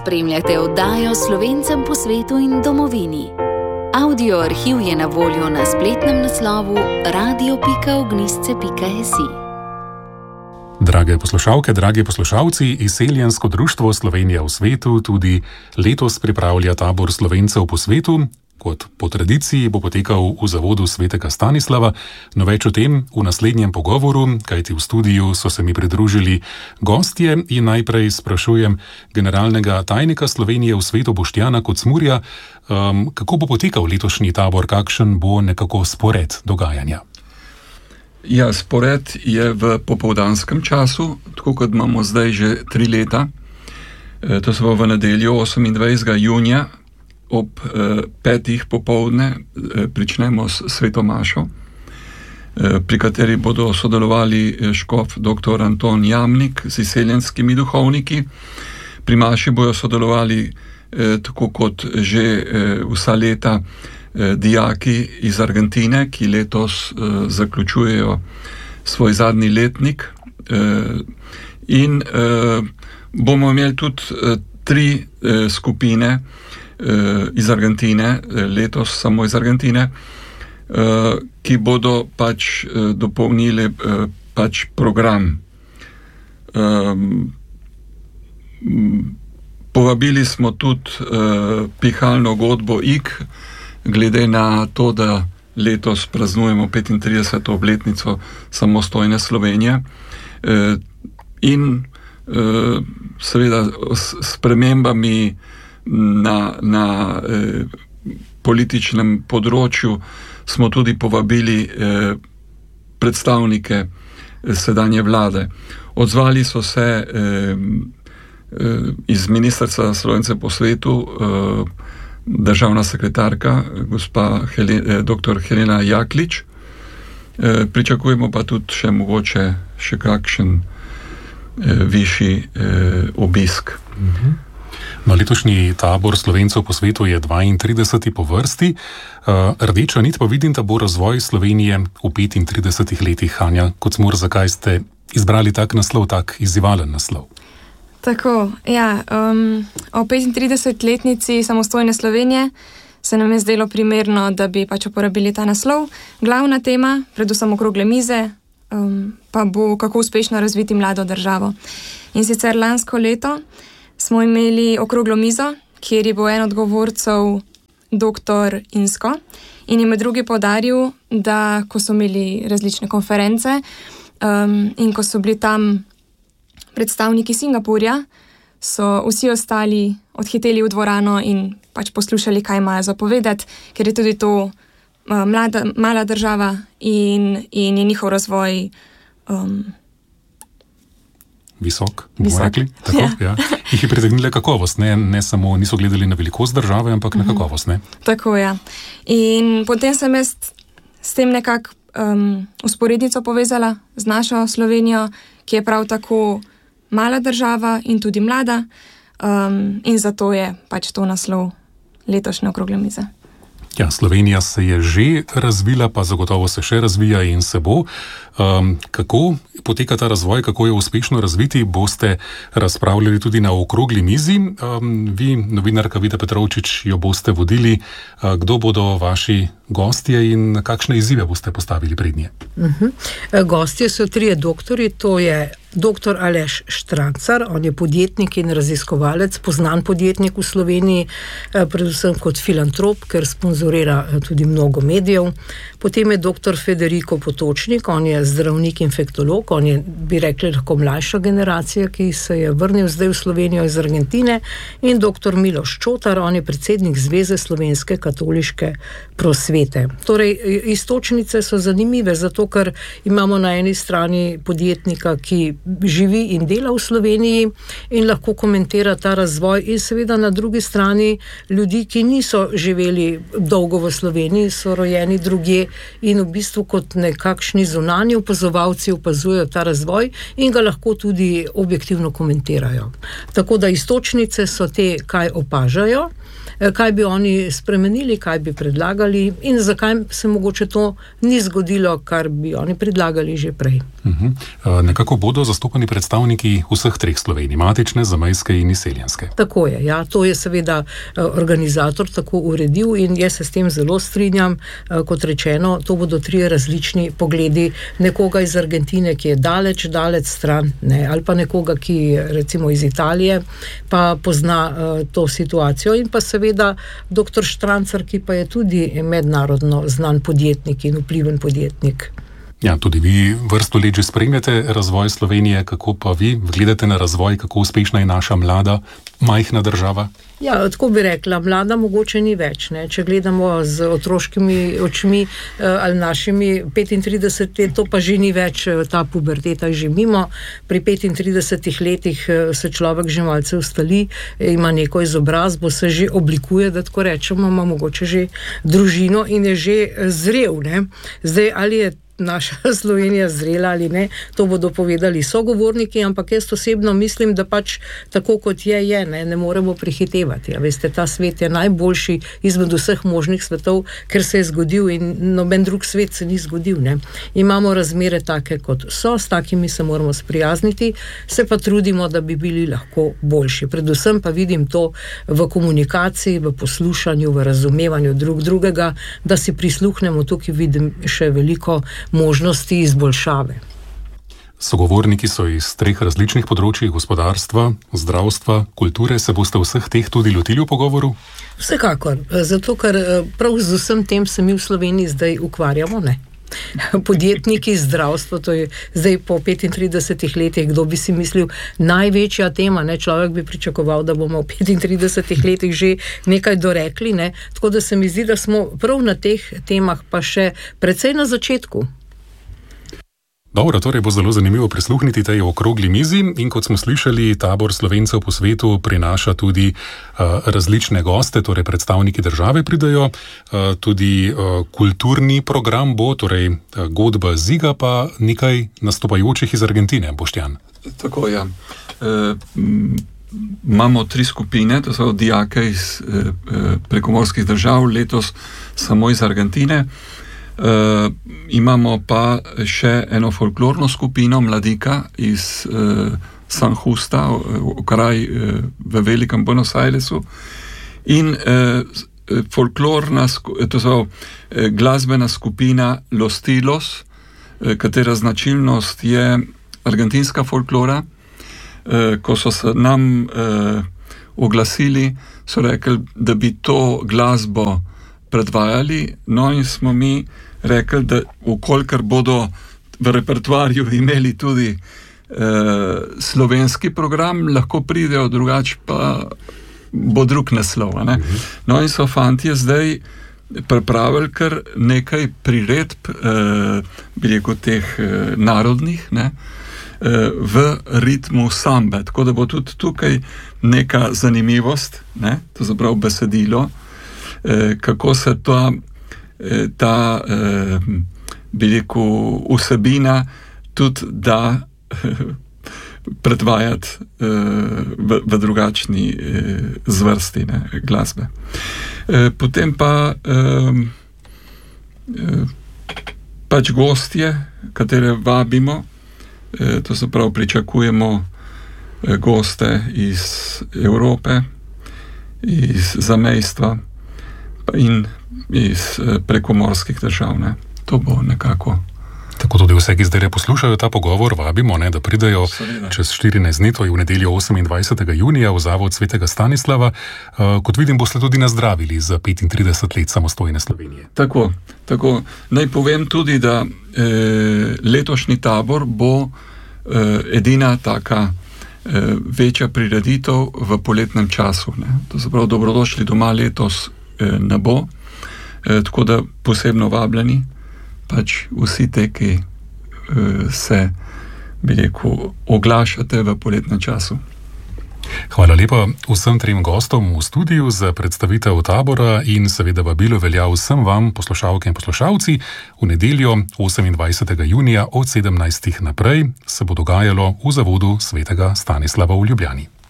spremljate oddajo Slovencem po svetu in domovini. Audio arhiv je na voljo na spletnem naslovu radio.ognisce.si. Drage poslušalke, dragi poslušalci, Izseljensko društvo Slovenija v svetu tudi letos pripravlja tabor Slovencev po svetu. Kot po tradiciji bo potekal v zavodu svetega Stanislava, no več o tem v naslednjem pogovoru, kajti v studiu so se mi pridružili gostje in najprej sprašujem generalnega tajnika Slovenije v svetu Boštjana Kocmurja, kako bo potekal letošnji tabor, kakšen bo nekako spored dogajanja. Ja, spored je v popoldanskem času, tako kot imamo zdaj že 3 leta. To se bo v nedeljo 28. junija ob 5. popoldne pričnemo s sveto mašo, pri kateri bodo sodelovali škof dr. Anton Jamnik z izseljenskimi duhovniki. Pri maši bodo sodelovali tako kot že vsa leta dijaki iz Argentine, ki letos zaključujejo svoj zadnji letnik, in bomo imeli tudi 3 skupine iz Argentine, letos samo iz Argentine, ki bodo pač dopolnili pač program. Povabili smo tudi pihalno godbo IG, glede na to, da letos praznujemo 35. obletnico samostojne Slovenije, in seveda s spremembami na političnem področju smo tudi povabili predstavnike sedanje vlade. Odzvali so se iz Ministrstva za Slovence po svetu državna sekretarka, gospa dr. Helena Jaklič. Pričakujemo pa tudi še kakšen višji obisk. No, letošnji tabor Slovencev po svetu je 32. po vrsti. Rdeča nit pa vidim, da bo razvoj Slovenije v 35 letih. Anja Kocmur, zakaj ste izbrali tak naslov, tak izzivalen naslov? Tako, ja, o 35-letnici samostojne Slovenije se nam je zdelo primerno, da bi pač uporabili ta naslov. Glavna tema, predvsem okrogle mize, pa bo, kako uspešno razviti mlado državo. In sicer lansko leto smo imeli okroglo mizo, kjer je bil en od govorcev dr. Insko in je med drugi poudaril, da ko so imeli različne konference in ko so bili tam predstavniki Singapurja, so vsi ostali odhiteli v dvorano in pač poslušali, kaj imajo za povedati, ker je tudi to mala država in je njihov razvoj visok, bomo rekli. Tako, ja. Jih je pritegnila kakovost, ne samo niso gledali na velikost države, ampak na kakovost, ne? Tako, ja. In potem sem jaz s tem nekako usporednico povezala z našo Slovenijo, ki je prav tako mala država in tudi mlada, in zato je pač to naslov letošnje okrogle mize. Ja, Slovenija se je že razvila, pa zagotovo se še razvija in se bo. Kako poteka ta razvoj, kako je uspešno razviti, boste razpravljali tudi na okrogli mizi. Vi, novinarka Vida Petrovčič, jo boste vodili. Kdo bodo vaši gostje in kakšne izzive boste postavili pred nje? Gostje so 3 doktorji, to je dr. Aleš Štrancar, on je podjetnik in raziskovalec, poznan podjetnik v Sloveniji, predvsem kot filantrop, ker sponzorira tudi mnogo medijev. Potem je dr. Federico Potočnik, on je zdravnik infektolog, on je, bi rekli, lahko mlajša generacija, ki se je vrnil zdaj v Slovenijo iz Argentine, in dr. Miloš Čotar, on je predsednik Zveze slovenske katoliške prosvete. Torej, iztočnice so zanimive, zato ker imamo na eni strani podjetnika, ki živi in dela v Sloveniji in lahko komentira ta razvoj, in seveda na drugi strani ljudi, ki niso živeli dolgo v Sloveniji, so rojeni drugje in v bistvu kot nekakšni zunanji opazovalci opazujejo ta razvoj in ga lahko tudi objektivno komentirajo. Tako da iztočnice so te, kaj opažajo, kaj bi oni spremenili, kaj bi predlagali in zakaj se mogoče to ni zgodilo, kar bi oni predlagali že prej. Nekako bodo zastopani predstavniki vseh treh Slovenij, matične, zamejske in izseljenske. Tako je, ja, to je seveda organizator tako uredil in jaz se s tem zelo strinjam. Kot rečeno, to bodo trije različni pogledi nekoga iz Argentine, ki je daleč stran, ne, ali pa nekoga, ki recimo iz Italije, pa pozna to situacijo, in pa seveda dr. Štrancar, ki pa je tudi mednarodno znan podjetnik in vpliven podjetnik. Ja, tudi vi vrsto let že spremljate razvoj Slovenije, kako pa vi gledate na razvoj, kako uspešna je naša mlada, majhna država? Ja, tako bi rekla, mlada mogoče ni več, ne. Če gledamo z otroškimi očmi ali našimi 35 let, to pa že ni več, ta puberteta je že mimo. Pri 35 letih se človek že malce ustali, ima neko izobrazbo, se že oblikuje, da tako rečemo, ima mogoče že družino in je že zrel, ne. Zdaj, ali je naša Slovenija zrela ali ne, to bodo povedali sogovorniki, ampak jaz osebno mislim, da pač tako kot je, ne moremo prehitevati. A veste, ta svet je najboljši izmed vseh možnih svetov, ker se je zgodil in noben drug svet se ni zgodil, ne. Imamo razmere take, kot so, s takimi se moramo sprijazniti, se pa trudimo, da bi bili lahko boljši. Predvsem pa vidim to v komunikaciji, v poslušanju, v razumevanju drugega, da si prisluhnemo. Tukaj vidim še veliko možnosti izboljšave. Sogovorniki so iz treh različnih področij, gospodarstva, zdravstva, kulture. Se boste vseh teh tudi lotili v pogovoru? Vsekakor, zato ker prav z vsem tem se mi v Sloveniji zdaj ukvarjamo, ne. Podjetniki, zdravstvo, to je zdaj po 35 letih, kdo bi si mislil, največja tema, ne, človek bi pričakoval, da bomo v 35 letih že nekaj dorekli, ne, tako da se mi zdi, da smo prav na teh temah pa še precej na začetku. Dobro, torej bo zelo zanimivo prisluhniti tej okrogli mizi in kot smo slišali, tabor Slovencev po svetu prinaša tudi različne goste, torej predstavniki države pridajo, tudi kulturni program bo, torej godba Ziga, pa nekaj nastopajočih iz Argentine, Boštjan. Tako, ja. Imamo 3 skupine, to so dijake iz prekomorskih držav, letos samo iz Argentine. Imamo pa še eno folklorno skupino mladika iz San Justa, kraj v velikem Buenos Airesu, in folklorna, to so glasbena skupina Los Tilos, katera značilnost je argentinska folklora. Ko so se nam oglasili, so rekli, da bi to glasbo predvajali, no in smo mi rekli, da vkolikor bodo v repertoarju imeli tudi slovenski program, lahko pridejo, drugače pa bo drug naslov, ne? No in so fantje zdaj pripravili kar nekaj priredb, bi rekel, teh narodnih, ne, v ritmu sambe, tako da bo tudi tukaj neka zanimivost, ne, to zaprav besedilo, kako se ta bi rekel, vsebina tudi da predvajati v drugačni zvrsti, ne, glasbe. Potem pa pač gostje, katere vabimo, to se prav pričakujemo goste iz Evrope, iz zamejstva in iz prekomorskih držav, ne. To bo nekako. Tako tudi vse, ki zdaj poslušajo ta pogovor, vabimo, ne, da pridejo čez 14 dni, to je v nedeljo 28. junija v Zavod Svetega Stanislava. Kot vidim, boste tudi nazdravili za 35 let samostojne Slovenije. Tako. Naj povem tudi, da letošnji tabor bo edina taka večja prireditev v poletnem času, ne. To se pravi, dobrodošli doma letos ne bo, tako da posebno vabljeni pač vsi te, ki se, bi rekel, oglašate v poletnem času. Hvala lepa vsem trem gostom v studiu za predstavitev tabora in seveda vabilo velja vsem vam, poslušalke in poslušalci. V nedeljo 28. junija od 17. naprej se bo dogajalo v Zavodu Svetega Stanislava v Ljubljani.